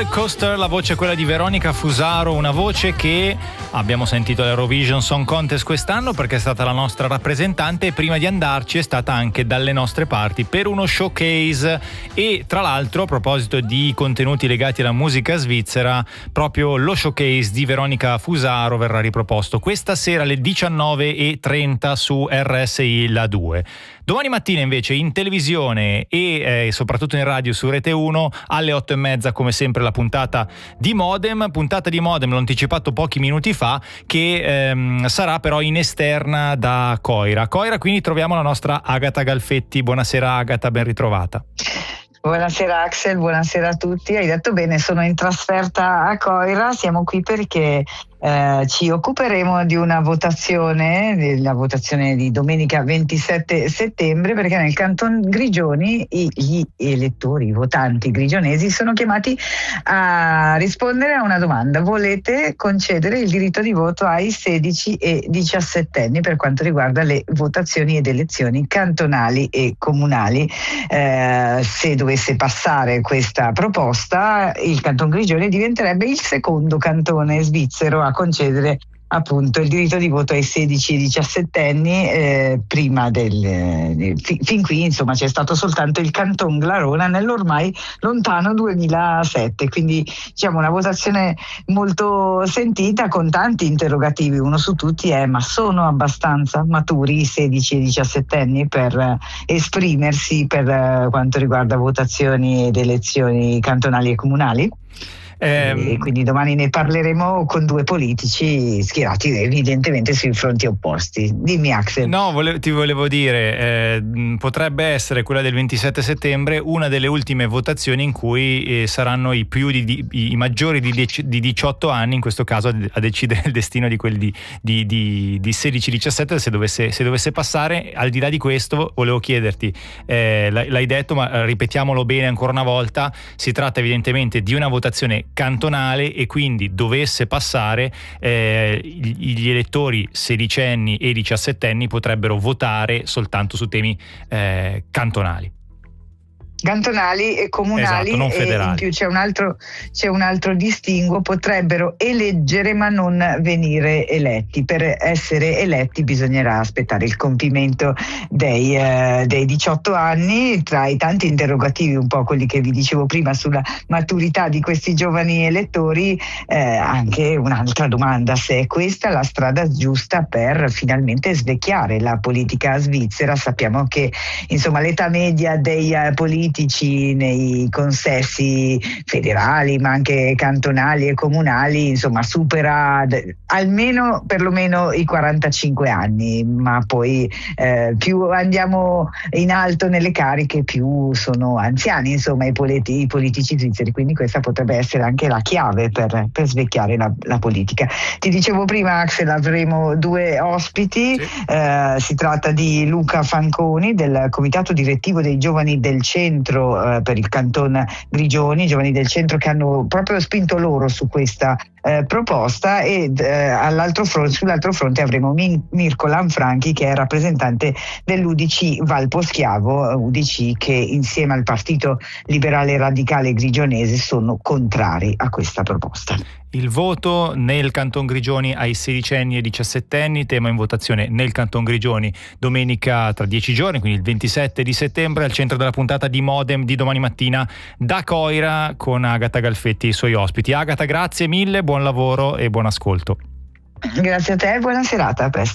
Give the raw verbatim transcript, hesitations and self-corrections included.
Roller Coaster, la voce è quella di Veronica Fusaro, una voce che abbiamo sentito all'Eurovision Song Contest quest'anno perché è stata la nostra rappresentante e prima di andarci è stata anche dalle nostre parti per uno showcase. E tra l'altro, a proposito di contenuti legati alla musica svizzera, proprio lo showcase di Veronica Fusaro verrà riproposto questa sera alle diciannove e trenta su R S I La due. Domani mattina invece in televisione e eh, soprattutto in radio su Rete uno alle otto e mezza come sempre la puntata di Modem, puntata di Modem l'ho anticipato pochi minuti fa, che ehm, sarà però in esterna da Coira. Coira, quindi troviamo la nostra Agata Galfetti. Buonasera Agata, ben ritrovata. Buonasera Axel, buonasera a tutti. Hai detto bene, sono in trasferta a Coira, siamo qui perché eh, ci occuperemo di una votazione, la votazione di domenica ventisette settembre, perché nel Canton Grigioni i, gli elettori, i votanti grigionesi sono chiamati a rispondere a una domanda: volete concedere il diritto di voto ai sedici e diciassette anni per quanto riguarda le votazioni ed elezioni cantonali e comunali? Eh, se dovesse passare questa proposta, il Canton Grigioni diventerebbe il secondo cantone svizzero a concedere appunto il diritto di voto ai sedici e diciassette anni. Eh, prima del eh, fi, fin qui insomma c'è stato soltanto il Canton Glarona nell'ormai lontano duemilasette, quindi diciamo una votazione molto sentita con tanti interrogativi. Uno su tutti è: ma sono abbastanza maturi i sedici e diciassette anni per eh, esprimersi per eh, quanto riguarda votazioni ed elezioni cantonali e comunali? E quindi domani ne parleremo con due politici schierati evidentemente sui fronti opposti. Dimmi Axel. No, volevo, ti volevo dire, eh, potrebbe essere quella del ventisette settembre una delle ultime votazioni in cui eh, saranno i più di, di i maggiori di, dieci, di diciotto anni, in questo caso a, a decidere il destino di quelli di, di, di, di sedici diciassette se dovesse, se dovesse passare. Al di là di questo volevo chiederti, eh, l'hai, l'hai detto ma ripetiamolo bene ancora una volta, si tratta evidentemente di una votazione cantonale e quindi dovesse passare eh, gli elettori sedicenni e diciassettenni potrebbero votare soltanto su temi eh, cantonali. Cantonali e comunali, esatto, non e federali. In più c'è un altro c'è un altro distinguo: potrebbero eleggere ma non venire eletti. Per essere eletti bisognerà aspettare il compimento dei, eh, dei diciotto anni. Tra i tanti interrogativi, un po' quelli che vi dicevo prima sulla maturità di questi giovani elettori, eh, anche un'altra domanda: se è questa la strada giusta per finalmente svecchiare la politica svizzera. Sappiamo che insomma l'età media dei uh, politici nei consessi federali ma anche cantonali e comunali insomma supera d- almeno perlomeno i quarantacinque anni, ma poi eh, più andiamo in alto nelle cariche più sono anziani insomma i, politi- i politici svizzeri, quindi questa potrebbe essere anche la chiave per, per svecchiare la, la politica. Ti dicevo prima Axel, avremo due ospiti, sì. eh, si tratta di Luca Fanconi del comitato direttivo dei giovani del centro per il Canton Grigioni, giovani del centro che hanno proprio spinto loro su questa eh, proposta, e eh, all'altro fronte, sull'altro fronte avremo Min- Mirko Lanfranchi che è rappresentante dell'U D C Valposchiavo, U D C che insieme al Partito Liberale Radicale Grigionese sono contrari a questa proposta. Il voto nel Canton Grigioni ai sedicenni e diciassettenni, tema in votazione nel Canton Grigioni domenica tra dieci giorni, quindi il ventisette di settembre, al centro della puntata di Modem di domani mattina da Coira con Agata Galfetti e i suoi ospiti. Agata, grazie mille, buon lavoro e buon ascolto. Grazie a te e buona serata, a presto.